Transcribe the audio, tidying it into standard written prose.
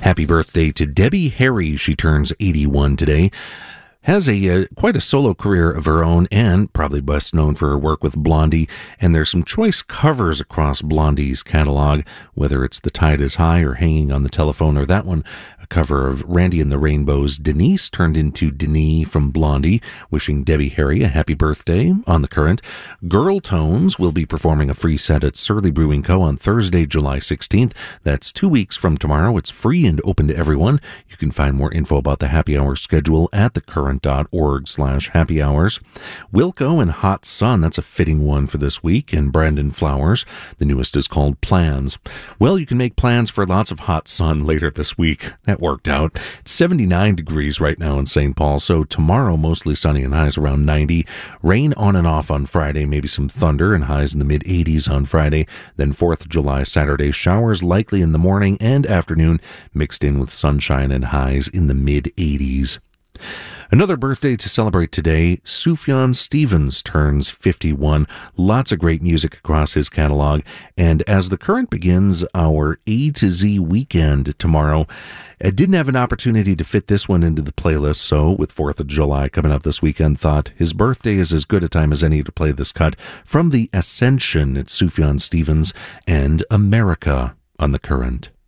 Happy birthday to Debbie Harry. She turns 81 today. Has quite a solo career of her own and probably best known for her work with Blondie. And there's some choice covers across Blondie's catalog, whether it's The Tide is High or Hanging on the Telephone or that one, a cover of Randy and the Rainbows' Denise turned into Denis from Blondie, wishing Debbie Harry a happy birthday. On the current, Girl Tones will be performing a free set at Surly Brewing Co. on Thursday, July 16th. That's 2 weeks from tomorrow. It's free and open to everyone. You can find more info about the happy hour schedule at thecurrent.org/happy hours. Wilco and Hot Sun, that's a fitting one for this week, and Brandon Flowers. The newest is called Plans. Well, you can make plans for lots of hot sun later this week. That worked out. It's 79 degrees right now in St. Paul, so tomorrow mostly sunny and highs around 90. Rain on and off on Friday, maybe some thunder and highs in the mid-80s on Friday. Then 4th of July, Saturday, showers likely in the morning and afternoon, mixed in with sunshine and highs in the mid-80s. Another birthday to celebrate today, Sufjan Stevens turns 51. Lots of great music across his catalog. And as the Current begins our A to Z weekend tomorrow, I didn't have an opportunity to fit this one into the playlist, so with 4th of July coming up this weekend, thought his birthday is as good a time as any to play this cut from The Ascension. It's Sufjan Stevens and America on the Current.